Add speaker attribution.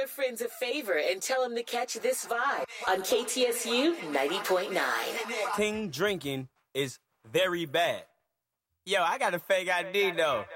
Speaker 1: their friends a favor and tell them to catch this vibe on KTSU 90.9.
Speaker 2: King drinking is very bad. Yo, I got a fake ID though.